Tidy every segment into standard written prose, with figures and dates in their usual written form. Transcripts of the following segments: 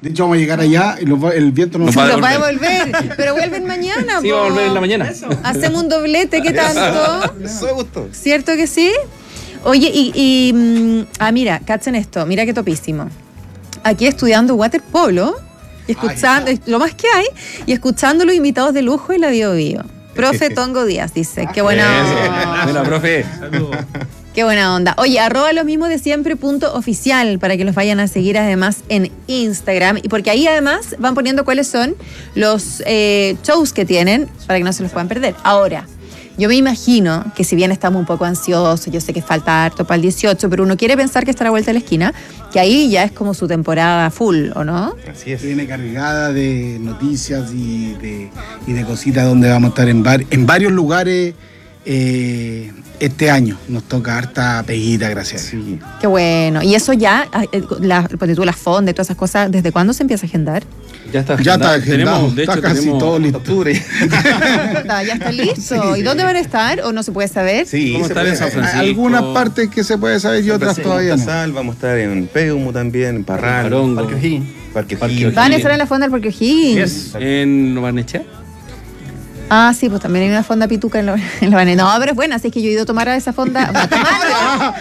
De hecho, vamos a llegar allá y el viento nos va a Los va a devolver, pero vuelven mañana. Sí, po. va a volver en la mañana. Hacemos un doblete, ¿qué tanto? Eso me gustó. ¿Cierto que sí? Oye, mira, cachen esto, mira qué topísimo. Aquí estudiando waterpolo, y escuchando, lo más que hay, y escuchando los invitados de lujo y la Bio Bio. Profe Tongo Díaz dice, qué buena onda. Bueno, profe. Qué buena onda. Oye, @ lo mismo de siempre .oficial para que los vayan a seguir además en Instagram. Y porque ahí además van poniendo cuáles son los shows que tienen para que no se los puedan perder. Ahora, yo me imagino que si bien estamos un poco ansiosos, yo sé que falta harto para el 18, pero uno quiere pensar que está a la vuelta de la esquina, que ahí ya es como su temporada full, ¿o no? Así es. viene cargada de noticias y de cositas donde vamos a estar en varios lugares este año. Nos toca harta peguita, gracias a Dios. Sí. Qué bueno. Y eso ya, ponte tú las fondas, todas esas cosas, ¿desde cuándo se empieza a agendar? Ya está agendado, Tenemos, de está hecho, casi tenemos todo listo. Octubre. Ya está listo. Sí. ¿Y dónde van a estar? ¿O no se puede saber? Sí, ¿Cómo se estar en puede San saber. Francisco? Algunas partes que se puede saber y otras todavía no. Sal, vamos a estar en Peumo también, en Parral, Parongo. Parque O'Higgins. Parque Parque O'Higgins. Van a estar en la fonda del Parque O'Higgins. En Barnechea. Ah, sí, pues también hay una fonda pituca en la Bane. No, pero es buena, así es que yo he ido a tomar a esa fonda. A tomar,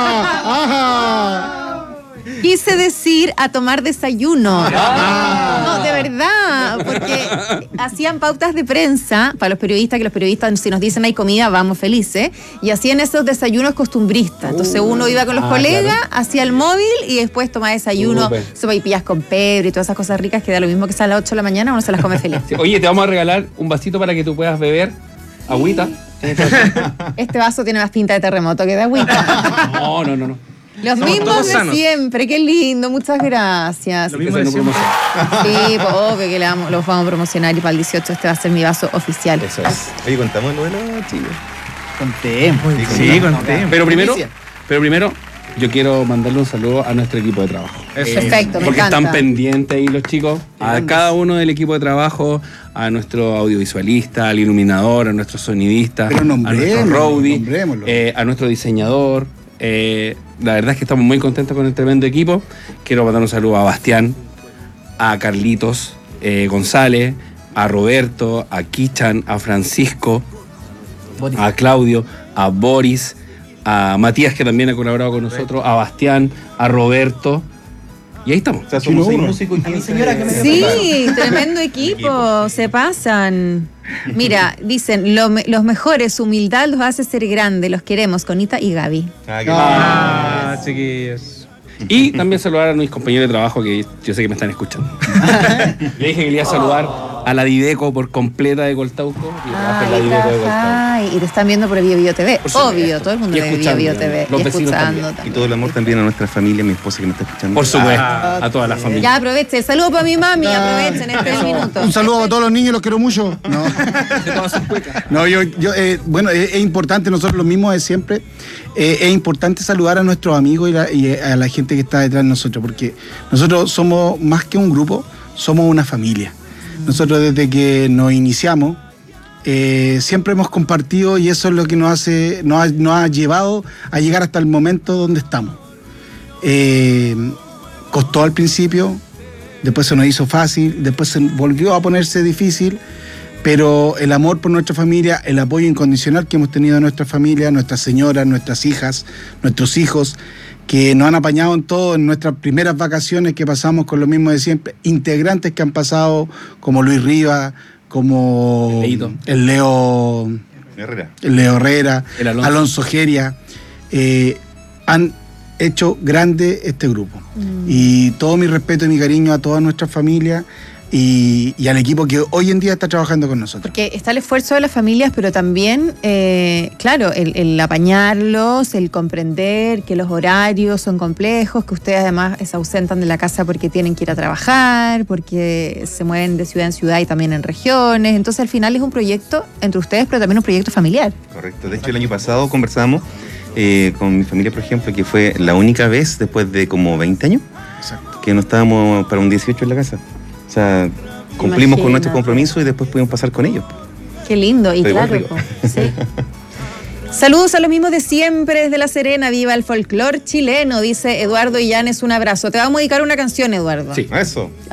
quise decir a tomar desayuno. No, de verdad, porque hacían pautas de prensa para los periodistas, que los periodistas, si nos dicen hay comida, vamos felices, y hacían esos desayunos costumbristas. Entonces uno iba con los colegas, hacía el móvil y después tomaba desayuno, Súper. sopaipillas con pebre y todas esas cosas ricas que da lo mismo que sea a las 8 de la mañana, uno se las come feliz. Sí, oye, te vamos a regalar un vasito para que tú puedas beber agüita. Este vaso tiene más pinta de terremoto que de agüita. No. Los Somos mismos todos de sanos. siempre, qué lindo, muchas gracias. Lo mismo de siempre. Sí, pues obvio que los vamos a promocionar y para el 18 este va a ser mi vaso oficial. Eso es. Oye, contamos lo de los chicos. Contemos. Sí, Sí, contemos. Pero primero, yo quiero mandarle un saludo a nuestro equipo de trabajo. Perfecto, me Porque encanta. están pendientes ahí los chicos, a cada uno del equipo de trabajo, a nuestro audiovisualista, al iluminador, a nuestro sonidista, Pero a nuestro roadie, nombrémoslo. a nuestro diseñador. La verdad es que estamos muy contentos con el tremendo equipo. Quiero mandar un saludo a Bastián, a Carlitos González, a Roberto, a Kichan, a Francisco, Boris. a Claudio, a Boris, a Matías, que también ha colaborado con nosotros, a Bastián, a Roberto. Y ahí estamos. O sea, somos 6 uno. músicos y 15. señora que me Sí, tremendo equipo, se pasan. Mira, dicen, los mejores, su humildad los hace ser grandes, los queremos, Conita y Gaby. Ah, chiquillos. Y también saludar a mis compañeros de trabajo que yo sé que me están escuchando. Le dije que le iba a saludar a la Dideco por completa de Coltauco. Y trabaja en la Dideco de Coltauco. Ay, y te están viendo por Bio Bio TV. Por supuesto. Obvio, todo el mundo Y ve Bio escuchando, Bio TV. los Y vecinos escuchando también. Y también. todo el amor también a nuestra familia, a mi esposa que me está escuchando. Por supuesto, a toda la familia. Ya aprovechen, saludo para mi mami, aprovechen este minuto. Un saludo a todos los niños, los quiero mucho. No, bueno, es importante, nosotros los mismos de siempre, es importante saludar a nuestros amigos y a la gente que está detrás de nosotros, porque nosotros somos más que un grupo, somos una familia. Nosotros desde que nos iniciamos, siempre hemos compartido y eso es lo que nos ha llevado a llegar hasta el momento donde estamos. Costó al principio, después se nos hizo fácil, después se volvió a ponerse difícil, pero el amor por nuestra familia, el apoyo incondicional que hemos tenido de nuestra familia, nuestras señoras, nuestras hijas, nuestros hijos, que nos han apañado en todo, en nuestras primeras vacaciones que pasamos con lo mismo de siempre, integrantes que han pasado como Luis Rivas, como el Leo Herrera, El Alonso. Alonso Geria, han hecho grande este grupo. Y todo mi respeto y mi cariño a toda nuestra familia y al equipo que hoy en día está trabajando con nosotros. Porque está el esfuerzo de las familias, pero también, claro, el apañarlos, el comprender que los horarios son complejos, que ustedes además se ausentan de la casa porque tienen que ir a trabajar, porque se mueven de ciudad en ciudad y también en regiones. Entonces, al final es un proyecto entre ustedes, pero también un proyecto familiar. Correcto. De hecho, el año pasado conversamos con mi familia, por ejemplo, que fue la única vez después de como 20 años Exacto. que no estábamos para un 18 en la casa. O sea, cumplimos con nuestro compromiso y después pudimos pasar con ellos. Qué lindo, y Estoy claro, bonito. sí. Saludos a los mismos de siempre desde La Serena, viva el folclor chileno, dice Eduardo Illanes, un abrazo. Te vamos a dedicar una canción, Eduardo. Sí. Eso.